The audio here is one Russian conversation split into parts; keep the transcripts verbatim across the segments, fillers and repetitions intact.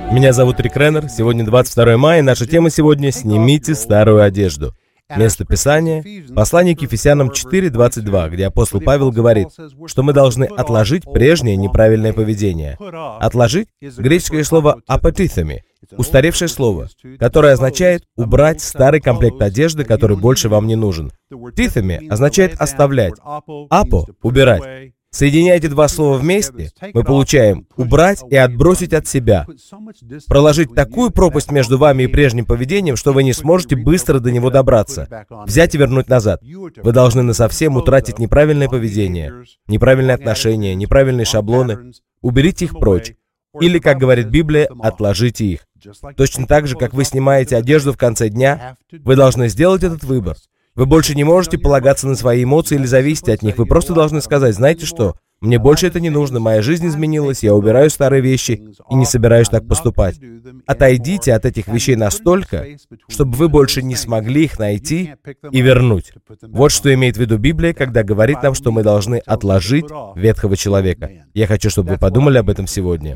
Меня зовут Рик Реннер, сегодня двадцать второе мая, и наша тема сегодня «Снимите старую одежду». Место Писания — послание к Ефесянам четыре двадцать два, где апостол Павел говорит, что мы должны отложить прежнее неправильное поведение. Отложить — греческое слово «апатithemi», устаревшее слово, которое означает убрать старый комплект одежды, который больше вам не нужен. «Tithemi» означает оставлять, «апо» — убирать. Соединяя эти два слова вместе, мы получаем «убрать» и «отбросить от себя», проложить такую пропасть между вами и прежним поведением, что вы не сможете быстро до него добраться, взять и вернуть назад. Вы должны насовсем утратить неправильное поведение, неправильные отношения, неправильные шаблоны. Уберите их прочь. Или, как говорит Библия, отложите их. Точно так же, как вы снимаете одежду в конце дня, вы должны сделать этот выбор. Вы больше не можете полагаться на свои эмоции или зависеть от них. Вы просто должны сказать: знаете что, мне больше это не нужно, моя жизнь изменилась, я убираю старые вещи и не собираюсь так поступать. Отойдите от этих вещей настолько, чтобы вы больше не смогли их найти и вернуть. Вот что имеет в виду Библия, когда говорит нам, что мы должны отложить ветхого человека. Я хочу, чтобы вы подумали об этом сегодня.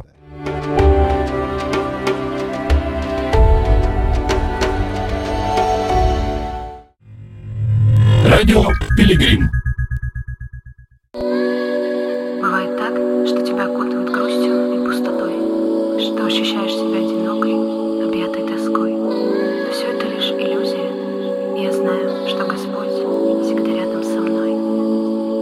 Радио Пилигрим. Бывает так, что тебя окутывают грустью и пустотой, что ощущаешь